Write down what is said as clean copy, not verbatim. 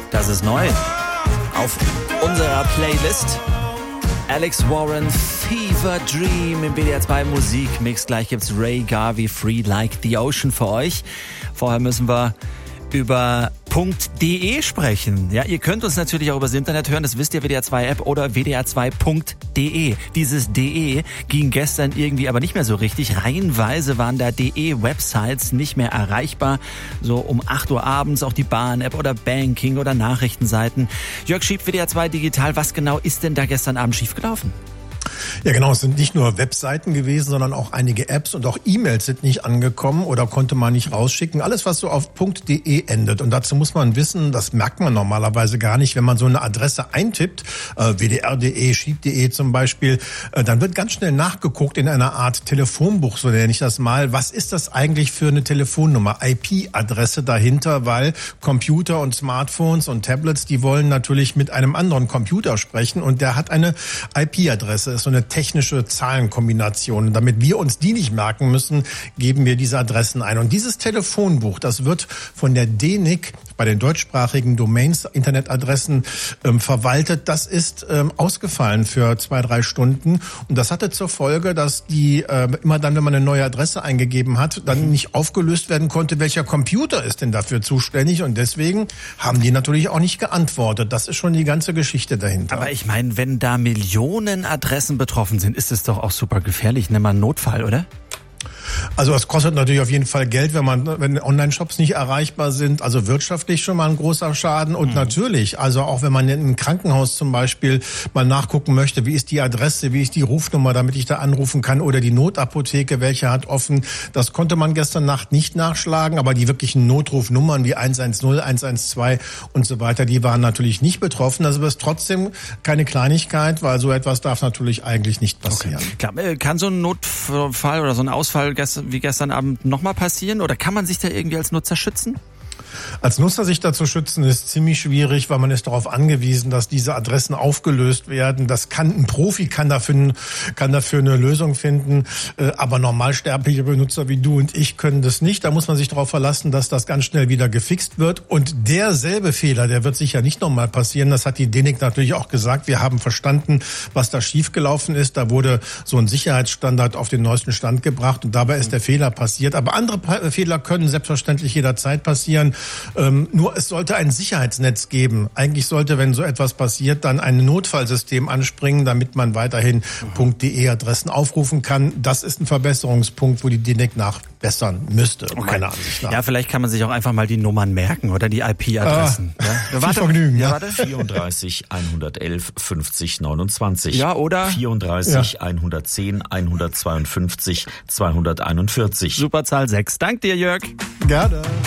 Das ist neu auf unserer Playlist. Alex Warren, Fever Dream im WDR 2 Musikmix. Gleich gibt's Ray Garvey, Free Like the Ocean für euch. Vorher müssen wir über .de sprechen. Ja, ihr könnt uns natürlich auch übers Internet hören, das wisst ihr, WDR 2 App oder wdr2.de. Dieses DE ging gestern irgendwie aber nicht mehr so richtig. Reihenweise waren da DE-Websites nicht mehr erreichbar. So um 8 Uhr abends auch die Bahn-App oder Banking oder Nachrichtenseiten. Jörg Schieb, WDR 2 Digital, was genau ist denn da gestern Abend schiefgelaufen? Ja genau, es sind nicht nur Webseiten gewesen, sondern auch einige Apps und auch E-Mails sind nicht angekommen oder konnte man nicht rausschicken. Alles, was so auf .de endet. Und dazu muss man wissen, das merkt man normalerweise gar nicht, wenn man so eine Adresse eintippt, wdr.de, schieb.de zum Beispiel, dann wird ganz schnell nachgeguckt in einer Art Telefonbuch, so nenne ich das mal. Was ist das eigentlich für eine Telefonnummer, IP-Adresse dahinter? Weil Computer und Smartphones und Tablets, die wollen natürlich mit einem anderen Computer sprechen und der hat eine IP-Adresse. Ist so eine technische Zahlenkombination. Und damit wir uns die nicht merken müssen, geben wir diese Adressen ein. Und dieses Telefonbuch, das wird von der DENIC bei den deutschsprachigen Domains, Internetadressen verwaltet. Das ist ausgefallen für 2-3 Stunden. Und das hatte zur Folge, dass die immer dann, wenn man eine neue Adresse eingegeben hat, dann nicht aufgelöst werden konnte, welcher Computer ist denn dafür zuständig. Und deswegen haben die natürlich auch nicht geantwortet. Das ist schon die ganze Geschichte dahinter. Aber ich meine, wenn da Millionen Adressen betroffen sind, ist es doch auch super gefährlich. Nimm mal einen Notfall, oder? Also es kostet natürlich auf jeden Fall Geld, wenn Online-Shops nicht erreichbar sind. Also wirtschaftlich schon mal ein großer Schaden. Und natürlich, also auch wenn man in einem Krankenhaus zum Beispiel mal nachgucken möchte, wie ist die Adresse, wie ist die Rufnummer, damit ich da anrufen kann, oder die Notapotheke, welche hat offen. Das konnte man gestern Nacht nicht nachschlagen, aber die wirklichen Notrufnummern wie 110, 112 und so weiter, die waren natürlich nicht betroffen. Also es ist trotzdem keine Kleinigkeit, weil so etwas darf natürlich eigentlich nicht passieren. Okay. Klar, kann so ein Notfall oder so ein Ausfall wie gestern Abend nochmal passieren? Oder kann man sich da irgendwie als Nutzer schützen? Als Nutzer sich da zu schützen ist ziemlich schwierig, weil man ist darauf angewiesen, dass diese Adressen aufgelöst werden. Ein Profi kann dafür eine Lösung finden, aber normalsterbliche Benutzer wie du und ich können das nicht. Da muss man sich darauf verlassen, dass das ganz schnell wieder gefixt wird. Und derselbe Fehler, der wird sicher nicht nochmal passieren. Das hat die DENIC natürlich auch gesagt. Wir haben verstanden, was da schiefgelaufen ist. Da wurde so ein Sicherheitsstandard auf den neuesten Stand gebracht und dabei ist der Fehler passiert. Aber andere Fehler können selbstverständlich jederzeit passieren. Nur es sollte ein Sicherheitsnetz geben. Eigentlich sollte, wenn so etwas passiert, dann ein Notfallsystem anspringen, damit man weiterhin .de-Adressen aufrufen kann. Das ist ein Verbesserungspunkt, wo die DENIC nachbessern müsste, meiner Ansicht nach. Ja, vielleicht kann man sich auch einfach mal die Nummern merken oder die IP-Adressen. Ja, viel Vergnügen. Ja, warte. 34 111 50 29. Ja, oder? 34 110 152 241. Superzahl 6. Dank dir, Jörg. Gerne.